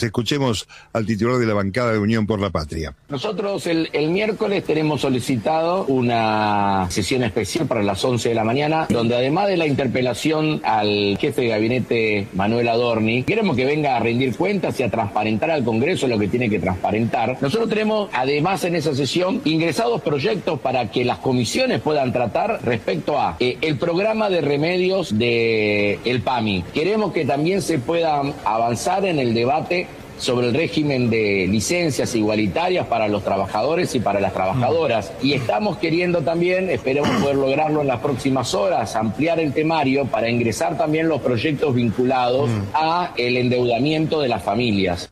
Escuchemos al titular de la bancada de Unión por la Patria. Nosotros el miércoles tenemos solicitado una sesión especial para las 11 de la mañana, donde además de la interpelación al jefe de gabinete Manuel Adorni, queremos que venga a rendir cuentas y a transparentar al Congreso lo que tiene que transparentar. Nosotros tenemos además en esa sesión ingresados proyectos para que las comisiones puedan tratar respecto a el programa de remedios del PAMI. Queremos que también se pueda avanzar en el debate sobre el régimen de licencias igualitarias para los trabajadores y para las trabajadoras. Y estamos queriendo también, esperemos poder lograrlo en las próximas horas, ampliar el temario para ingresar también los proyectos vinculados a el endeudamiento de las familias.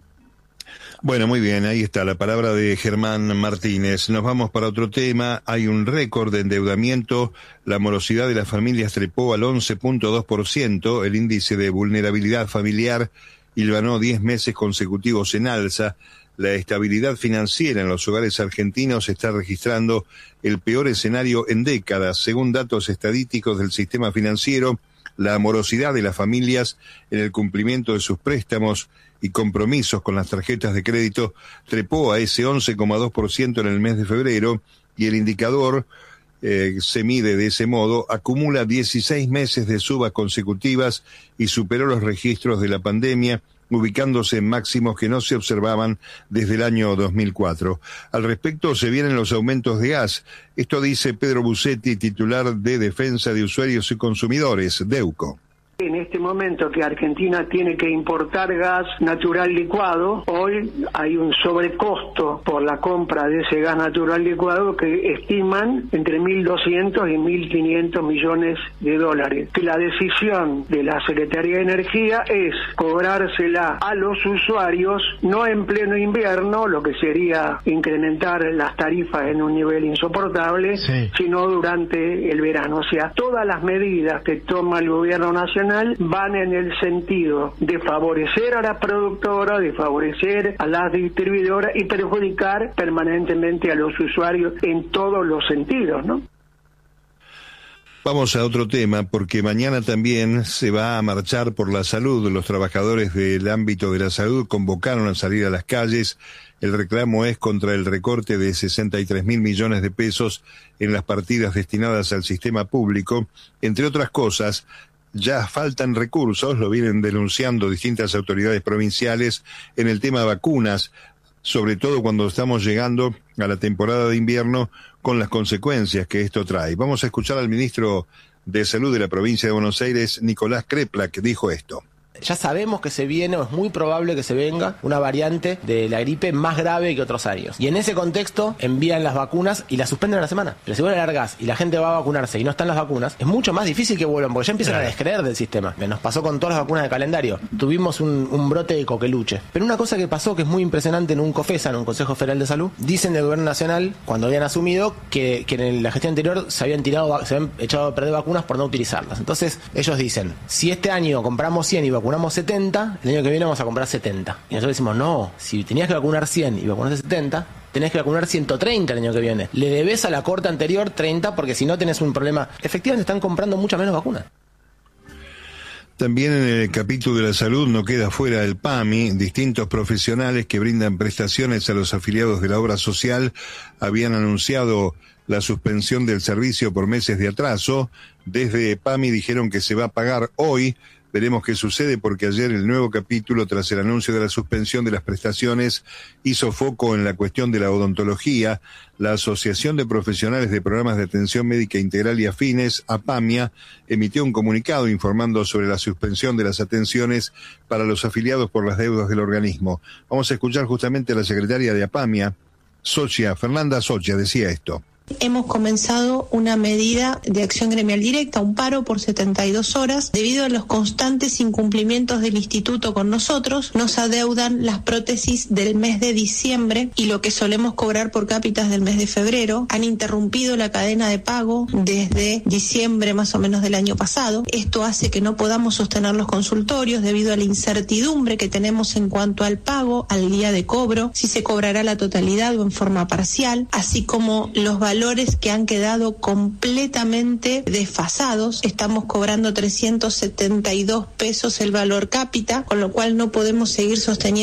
Bueno, muy bien, ahí está la palabra de Germán Martínez. Nos vamos para otro tema. Hay un récord de endeudamiento. La morosidad de las familias trepó al 11.2%. El índice de vulnerabilidad familiar hilvanó 10 meses consecutivos en alza. La estabilidad financiera en los hogares argentinos está registrando el peor escenario en décadas. Según datos estadísticos del sistema financiero, la morosidad de las familias en el cumplimiento de sus préstamos y compromisos con las tarjetas de crédito trepó a ese 11,2% en el mes de febrero, y el indicador se mide de ese modo, acumula 16 meses de subas consecutivas y superó los registros de la pandemia, ubicándose en máximos que no se observaban desde el año 2004. Al respecto, se vienen los aumentos de gas. Esto dice Pedro Busetti, titular de Defensa de Usuarios y Consumidores, DEUCO. En este momento que Argentina tiene que importar gas natural licuado, hoy hay un sobrecosto por la compra de ese gas natural licuado que estiman entre 1.200 y 1.500 millones de dólares. Que la decisión de la Secretaría de Energía es cobrársela a los usuarios, no en pleno invierno, lo que sería incrementar las tarifas en un nivel insoportable, sino durante el verano. O sea, todas las medidas que toma el gobierno nacional van en el sentido de favorecer a la productora, de favorecer a las distribuidoras y perjudicar permanentemente a los usuarios en todos los sentidos, ¿no? Vamos a otro tema, porque mañana también se va a marchar por la salud. Los trabajadores del ámbito de la salud convocaron a salir a las calles. El reclamo es contra el recorte de 63.000 millones de pesos en las partidas destinadas al sistema público. Entre otras cosas, ya faltan recursos, lo vienen denunciando distintas autoridades provinciales, en el tema vacunas, sobre todo cuando estamos llegando a la temporada de invierno con las consecuencias que esto trae. Vamos a escuchar al ministro de Salud de la provincia de Buenos Aires, Nicolás Crepla, que dijo esto. Ya sabemos que se viene, o es muy probable que se venga, una variante de la gripe más grave que otros años. Y en ese contexto envían las vacunas y las suspenden a la semana. Pero si vos le largás y la gente va a vacunarse y no están las vacunas, es mucho más difícil que vuelvan, porque ya empiezan a descreer del sistema. Nos pasó con todas las vacunas de calendario. Tuvimos un brote de coqueluche. Pero una cosa que pasó, que es muy impresionante en un COFESA, en un Consejo Federal de Salud, dicen del gobierno nacional, cuando habían asumido, que en la gestión anterior se habían echado a perder vacunas por no utilizarlas. Entonces, ellos dicen, si este año compramos 100 y vacunamos 70, el año que viene vamos a comprar 70. Y nosotros decimos, no, si tenías que vacunar 100 y vacunaste 70, tenés que vacunar 130 el año que viene. Le debes a la corte anterior 30, porque si no tenés un problema. Efectivamente están comprando mucha menos vacunas. También en el capítulo de la salud no queda fuera el PAMI. Distintos profesionales que brindan prestaciones a los afiliados de la obra social habían anunciado la suspensión del servicio por meses de atraso. Desde PAMI dijeron que se va a pagar hoy. Veremos qué sucede, porque ayer el nuevo capítulo, tras el anuncio de la suspensión de las prestaciones, hizo foco en la cuestión de la odontología. La Asociación de Profesionales de Programas de Atención Médica Integral y Afines, APAMIA, emitió un comunicado informando sobre la suspensión de las atenciones para los afiliados por las deudas del organismo. Vamos a escuchar justamente a la secretaria de APAMIA, Fernanda Socia, decía esto. Hemos comenzado una medida de acción gremial directa, un paro por 72 horas. Debido a los constantes incumplimientos del instituto con nosotros, nos adeudan las prótesis del mes de diciembre y lo que solemos cobrar por cápitas del mes de febrero. Han interrumpido la cadena de pago desde diciembre más o menos del año pasado. Esto hace que no podamos sostener los consultorios debido a la incertidumbre que tenemos en cuanto al pago, al día de cobro, si se cobrará la totalidad o en forma parcial, así como los valores que han quedado completamente desfasados. Estamos cobrando 372 pesos el valor cápita, con lo cual no podemos seguir sosteniendo